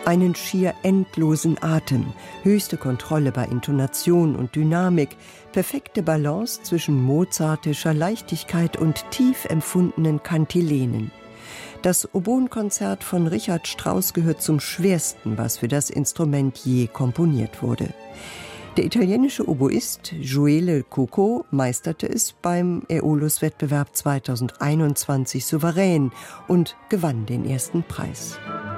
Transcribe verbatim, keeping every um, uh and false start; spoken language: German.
einen schier endlosen Atem, höchste Kontrolle bei Intonation und Dynamik, perfekte Balance zwischen mozartischer Leichtigkeit und tief empfundenen Kantilenen. Das Oboenkonzert von Richard Strauss gehört zum schwersten, was für das Instrument je komponiert wurde. Der italienische Oboist Gioele Cucco meisterte es beim Aeolus-Wettbewerb zweitausendeinundzwanzig souverän und gewann den ersten Preis.